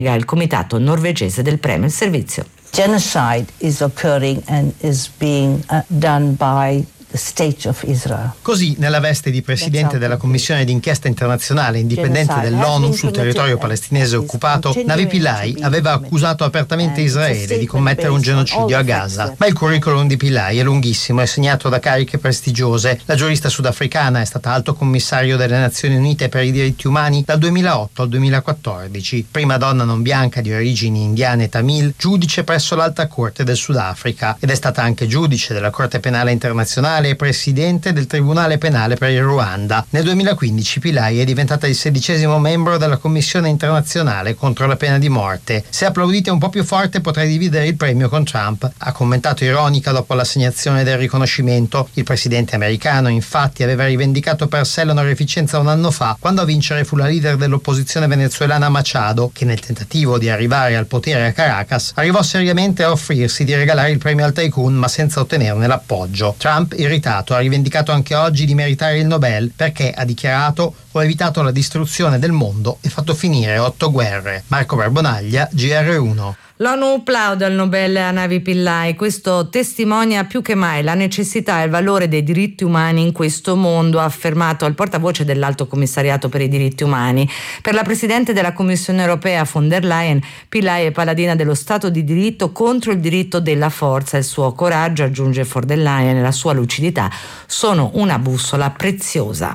il comitato norvegese del premio al servizio. Genocide is occurring and is being done by the state of Israel. Così, nella veste di presidente della Commissione d'inchiesta internazionale indipendente dell'ONU sul territorio palestinese occupato, Navi Pillay aveva accusato apertamente Israele di commettere un genocidio a Gaza. Ma il curriculum di Pillay è lunghissimo e segnato da cariche prestigiose. La giurista sudafricana è stata alto commissario delle Nazioni Unite per i diritti umani dal 2008 al 2014, prima donna non bianca di origini indiane e tamil, giudice presso l'Alta Corte del Sudafrica, ed è stata anche giudice della Corte Penale Internazionale e presidente del Tribunale Penale per il Ruanda. Nel 2015 Pillay è diventata il 16° membro della Commissione internazionale contro la pena di morte. Se applaudite un po' più forte potrei dividere il premio con Trump, ha commentato ironica dopo l'assegnazione del riconoscimento. Il presidente americano infatti aveva rivendicato per sé l'onorificenza un anno fa, quando a vincere fu la leader dell'opposizione venezuelana Machado, che nel tentativo di arrivare al potere a Caracas arrivò seriamente a offrirsi di regalare il premio al tycoon, ma senza ottenerne l'appoggio. Trump, irritato, ha rivendicato anche oggi di meritare il Nobel perché, ha dichiarato, ho evitato la distruzione del mondo e fatto finire 8 guerre. Marco Barbonaglia, GR1. L'ONU plaude al Nobel a Navi Pillay. Questo testimonia più che mai la necessità e il valore dei diritti umani in questo mondo, ha affermato il portavoce dell'Alto Commissariato per i diritti umani. Per la Presidente della Commissione europea von der Leyen, Pillay è paladina dello Stato di diritto contro il diritto della forza. Il suo coraggio, aggiunge von der Leyen, e la sua lucidità sono una bussola preziosa.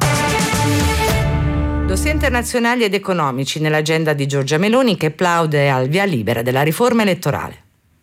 Dossier internazionali ed economici nell'agenda di Giorgia Meloni, che plaude al via libera della riforma elettorale.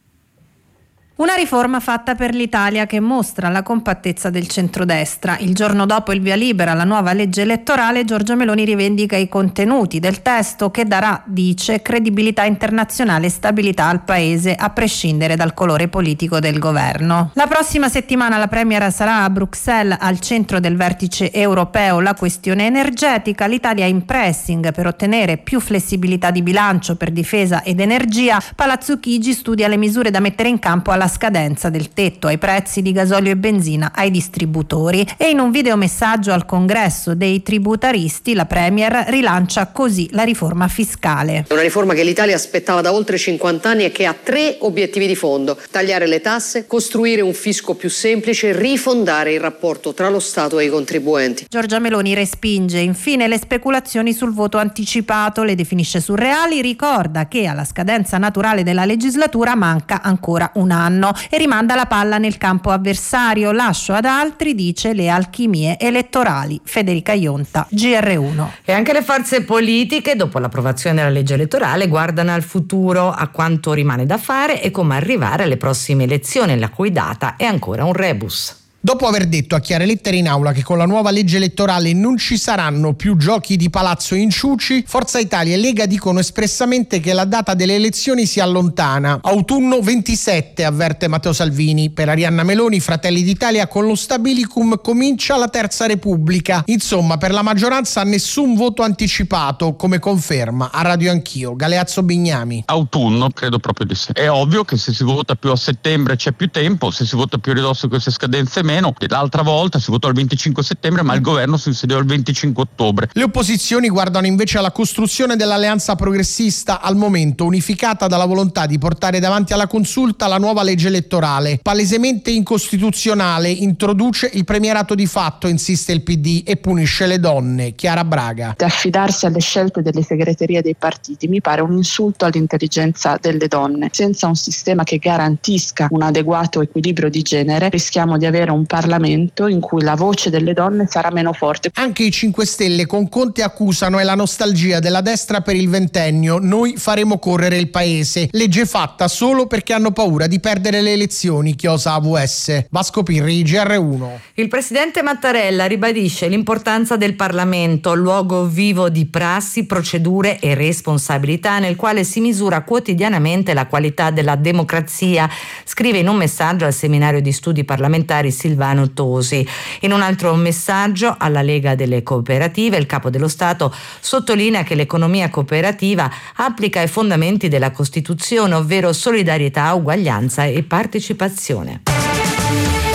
Una riforma fatta per l'Italia che mostra la compattezza del centrodestra. Il giorno dopo il via libera alla nuova legge elettorale, Giorgia Meloni rivendica i contenuti del testo che darà, dice, credibilità internazionale e stabilità al Paese, a prescindere dal colore politico del governo. La prossima settimana la Premier sarà a Bruxelles, al centro del vertice europeo la questione energetica. L'Italia è in pressing per ottenere più flessibilità di bilancio per difesa ed energia. Palazzo Chigi studia le misure da mettere in campo alla scadenza del tetto ai prezzi di gasolio e benzina ai distributori. E in un videomessaggio al congresso dei tributaristi la Premier rilancia così la riforma fiscale. È una riforma che l'Italia aspettava da oltre 50 anni e che ha 3 obiettivi di fondo: tagliare le tasse, costruire un fisco più semplice, rifondare il rapporto tra lo Stato e i contribuenti. Giorgia Meloni respinge infine le speculazioni sul voto anticipato, le definisce surreali, ricorda che alla scadenza naturale della legislatura manca ancora un anno e rimanda la palla nel campo avversario. Lascio ad altri, dice, le alchimie elettorali. Federica Ionta, GR1. E anche le forze politiche, dopo l'approvazione della legge elettorale, guardano al futuro, a quanto rimane da fare e come arrivare alle prossime elezioni, la cui data è ancora un rebus. Dopo aver detto a chiare lettere in aula che con la nuova legge elettorale non ci saranno più giochi di palazzo inciuci, Forza Italia e Lega dicono espressamente che la data delle elezioni si allontana. Autunno 27, avverte Matteo Salvini. Per Arianna Meloni, Fratelli d'Italia, con lo stabilicum comincia la Terza Repubblica. Insomma, per la maggioranza nessun voto anticipato, come conferma a Radio Anch'io Galeazzo Bignami. Autunno, credo proprio di sì. È ovvio che se si vota più a settembre c'è più tempo, se si vota più a ridosso di queste scadenze meno. L'altra volta si votò il 25 settembre, ma il governo si insediò il 25 ottobre. Le opposizioni guardano invece alla costruzione dell'alleanza progressista, al momento unificata dalla volontà di portare davanti alla consulta la nuova legge elettorale. Palesemente incostituzionale, introduce il premierato di fatto, insiste il PD, e punisce le donne. Chiara Braga. Affidarsi alle scelte delle segreterie dei partiti mi pare un insulto all'intelligenza delle donne. Senza un sistema che garantisca un adeguato equilibrio di genere, rischiamo di avere un Parlamento in cui la voce delle donne sarà meno forte. Anche i 5 Stelle con Conte accusano è la nostalgia della destra per il ventennio. Noi faremo correre il paese. Legge fatta solo perché hanno paura di perdere le elezioni, chiosa AVS. Vasco Pirri, GR1. Il presidente Mattarella ribadisce l'importanza del Parlamento, luogo vivo di prassi, procedure e responsabilità nel quale si misura quotidianamente la qualità della democrazia, scrive in un messaggio al seminario di studi parlamentari Silvano Tosi. In un altro messaggio alla Lega delle Cooperative, il capo dello Stato sottolinea che l'economia cooperativa applica i fondamenti della Costituzione, ovvero solidarietà, uguaglianza e partecipazione.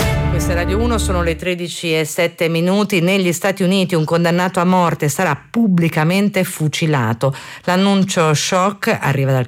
RSS Radio 1, sono le 13:07. Negli Stati Uniti un condannato a morte sarà pubblicamente fucilato. L'annuncio shock arriva dal